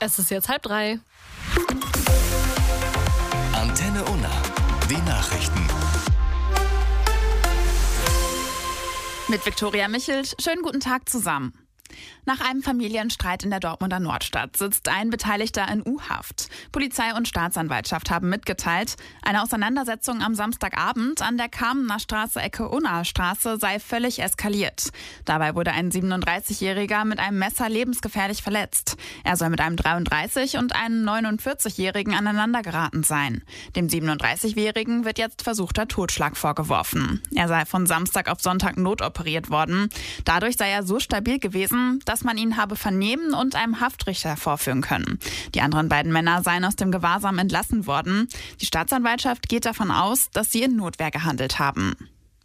Es ist jetzt 2:30. Antenne Unna, die Nachrichten. Mit Viktoria Michelt. Schönen guten Tag zusammen. Nach einem Familienstreit in der Dortmunder Nordstadt sitzt ein Beteiligter in U-Haft. Polizei und Staatsanwaltschaft haben mitgeteilt, eine Auseinandersetzung am Samstagabend an der Kamener Straße Ecke Unnaer Straße sei völlig eskaliert. Dabei wurde ein 37-Jähriger mit einem Messer lebensgefährlich verletzt. Er soll mit einem 33- und einem 49-Jährigen aneinandergeraten sein. Dem 37-Jährigen wird jetzt versuchter Totschlag vorgeworfen. Er sei von Samstag auf Sonntag notoperiert worden. Dadurch sei er so stabil gewesen, dass man ihn habe vernehmen und einem Haftrichter vorführen können. Die anderen beiden Männer seien aus dem Gewahrsam entlassen worden. Die Staatsanwaltschaft geht davon aus, dass sie in Notwehr gehandelt haben.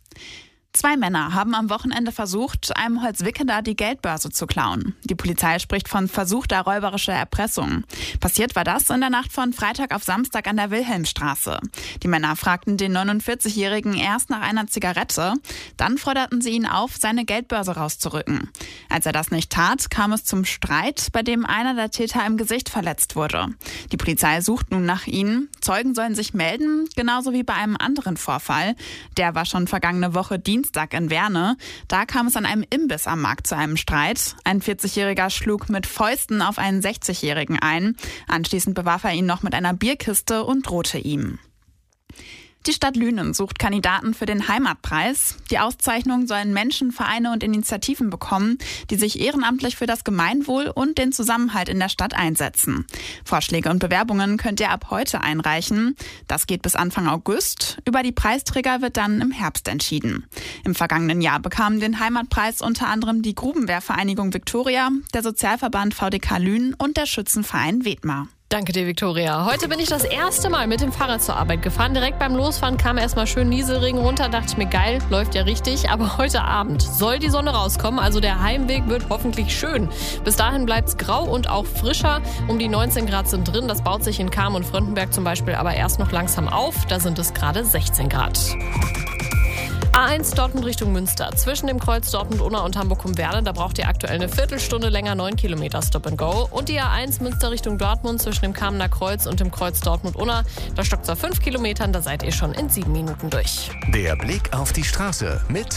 2 Männer haben am Wochenende versucht, einem Holzwickeder die Geldbörse zu klauen. Die Polizei spricht von versuchter räuberischer Erpressung. Passiert war das in der Nacht von Freitag auf Samstag an der Wilhelmstraße. Die Männer fragten den 49-Jährigen erst nach einer Zigarette, dann forderten sie ihn auf, seine Geldbörse rauszurücken. Als er das nicht tat, kam es zum Streit, bei dem einer der Täter im Gesicht verletzt wurde. Die Polizei sucht nun nach ihnen. Zeugen sollen sich melden, genauso wie bei einem anderen Vorfall. Der war schon vergangene Woche Dienstag in Werne. Da kam es an einem Imbiss am Markt zu einem Streit. Ein 40-Jähriger schlug mit Fäusten auf einen 60-Jährigen ein. Anschließend bewarf er ihn noch mit einer Bierkiste und drohte ihm. Die Stadt Lünen sucht Kandidaten für den Heimatpreis. Die Auszeichnung sollen Menschen, Vereine und Initiativen bekommen, die sich ehrenamtlich für das Gemeinwohl und den Zusammenhalt in der Stadt einsetzen. Vorschläge und Bewerbungen könnt ihr ab heute einreichen. Das geht bis Anfang August. Über die Preisträger wird dann im Herbst entschieden. Im vergangenen Jahr bekamen den Heimatpreis unter anderem die Grubenwehrvereinigung Viktoria, der Sozialverband VDK Lünen und der Schützenverein Wedmar. Danke dir, Viktoria. Heute bin ich das erste Mal mit dem Fahrrad zur Arbeit gefahren. Direkt beim Losfahren kam erstmal schön Nieselregen runter. Dachte ich mir, geil, läuft ja richtig. Aber heute Abend soll die Sonne rauskommen. Also der Heimweg wird hoffentlich schön. Bis dahin bleibt's grau und auch frischer. Um die 19 Grad sind drin. Das baut sich in Cham und Fröndenberg zum Beispiel aber erst noch langsam auf. Da sind es gerade 16 Grad. A1 Dortmund Richtung Münster. Zwischen dem Kreuz Dortmund-Unna und Hamburg-Umwerle, da braucht ihr aktuell eine Viertelstunde länger, 9 Kilometer Stop and Go. Und die A1 Münster Richtung Dortmund zwischen dem Kamener Kreuz und dem Kreuz Dortmund-Unna, da stockt es auf 5 Kilometern, da seid ihr schon in 7 Minuten durch. Der Blick auf die Straße mit